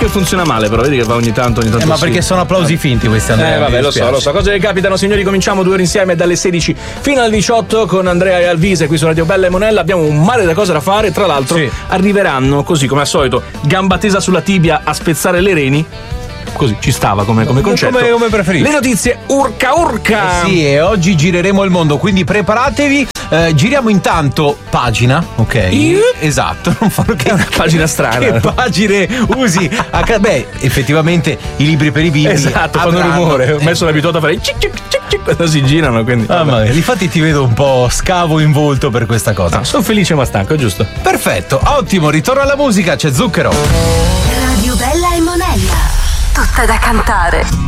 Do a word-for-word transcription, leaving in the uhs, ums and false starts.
che funziona male, però vedi che va ogni tanto, ogni tanto. Eh, ma sì. perché sono applausi finti questi, Andrea? Eh vabbè, lo so, lo so. Cose che capitano, signori. Cominciamo due ore insieme dalle sedici fino alle diciotto con Andrea e Alvise qui su Radio Bella e Monella. Abbiamo un mare da cose da fare. Tra l'altro sì. arriveranno così come al solito, gamba tesa sulla tibia a spezzare le reni. Così ci stava come, come concetto. Come, come preferite. Le notizie urca urca. Eh sì, e oggi gireremo il mondo, quindi preparatevi. Eh, giriamo intanto pagina, ok? Io? Esatto, non farò che è una pagina strana. Che pagine usi? A ca- beh, effettivamente i libri per i bimbi. Esatto, fanno rumore. Ho messo l'abituato a fare cic cic cic cic quando si girano, quindi. Ah, ma infatti ti vedo un po' scavo in volto per questa cosa. No, sono felice ma stanco, giusto? Perfetto, ottimo, ritorno alla musica, c'è Zucchero. Radio Bella e Monella. Tutta da cantare.